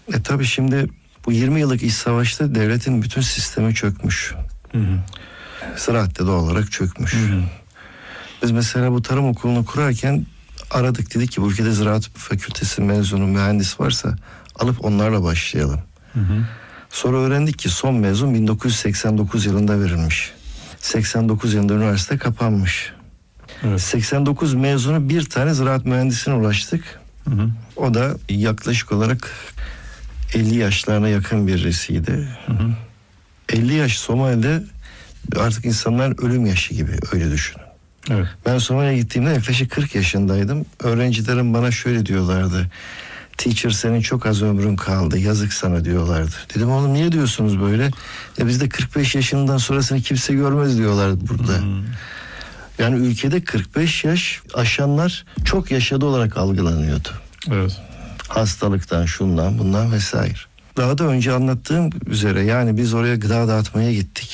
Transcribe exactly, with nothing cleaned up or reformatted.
E tabii şimdi bu yirmi yıllık iç savaşta devletin bütün sistemi çökmüş. Hı hı. Ziraat da doğal olarak çökmüş. Hı hı. Biz mesela bu tarım okulunu kurarken aradık, dedik ki bu ülkede ziraat fakültesi mezunu mühendis varsa alıp onlarla başlayalım. Hı hı. Sonra öğrendik ki son mezun bin dokuz yüz seksen dokuz yılında verilmiş. seksen dokuz yılında üniversite kapanmış. Evet. seksen dokuz mezunu bir tane ziraat mühendisine ulaştık. Hı hı. O da yaklaşık olarak elli yaşlarına yakın birisiydi. Hı hı. elli yaş Somali'de artık insanlar ölüm yaşı gibi, öyle düşünün. Evet. Ben Somali'ye gittiğimde yaklaşık kırk yaşındaydım. Öğrencilerim bana şöyle diyorlardı. Teacher, senin çok az ömrün kaldı, yazık sana diyorlardı. Dedim oğlum niye diyorsunuz böyle? E bizde kırk beş yaşından sonrasını kimse görmez diyorlardı burada. Hmm. Yani ülkede kırk beş yaş aşanlar çok yaşadı olarak algılanıyordu. Evet. Hastalıktan, şundan, bundan vesaire. Daha da önce anlattığım üzere yani biz oraya gıda dağıtmaya gittik.